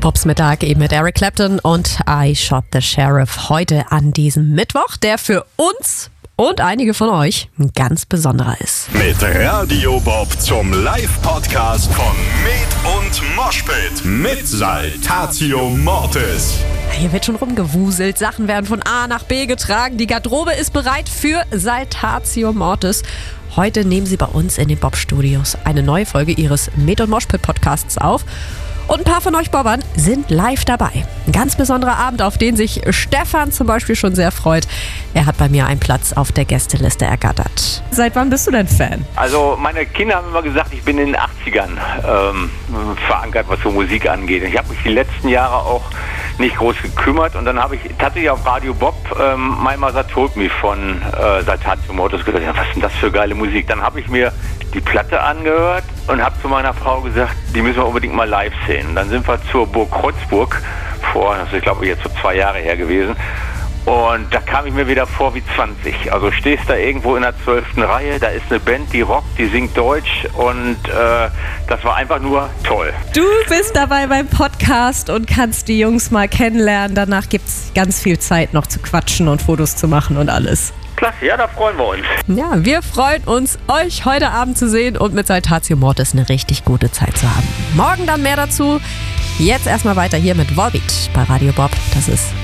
Bobs Mittag eben mit Eric Clapton und I Shot the Sheriff heute an diesem Mittwoch, der für uns und einige von euch ein ganz besonderer ist. Mit Radio Bob zum Live-Podcast von Med und Moshpit mit Saltatio Mortis. Hier wird schon rumgewuselt, Sachen werden von A nach B getragen, die Garderobe ist bereit für Saltatio Mortis. Heute nehmen sie bei uns in den Bob-Studios eine neue Folge ihres Med und Moshpit Podcasts auf. Und ein paar von euch Bobbern sind live dabei. Ein ganz besonderer Abend, auf den sich Stefan zum Beispiel schon sehr freut. Er hat bei mir einen Platz auf der Gästeliste ergattert. Seit wann bist du denn Fan? Also meine Kinder haben immer gesagt, ich bin in den 80ern verankert, was so Musik angeht. Ich habe mich die letzten Jahre auch nicht groß gekümmert und dann habe ich tatsächlich auf Radio Bob My Mother Told Me von Saltatio Mortis gehört. Ja, was ist denn das für geile Musik? Dann habe ich mir die Platte angehört und habe zu meiner Frau gesagt, die müssen wir unbedingt mal live sehen. Und dann sind wir zur Burg Kreuzburg das ist, ich glaube, jetzt so 2 Jahre her gewesen. Und da kam ich mir wieder vor wie 20. Also stehst da irgendwo in der 12. Reihe, da ist eine Band, die rockt, die singt Deutsch und das war einfach nur toll. Du bist dabei beim Podcast und kannst die Jungs mal kennenlernen. Danach gibt es ganz viel Zeit noch zu quatschen und Fotos zu machen und alles. Klasse, ja, da freuen wir uns. Ja, wir freuen uns, euch heute Abend zu sehen und mit Saltatio Mortis eine richtig gute Zeit zu haben. Morgen dann mehr dazu. Jetzt erstmal weiter hier mit Volbeat bei Radio Bob. Das ist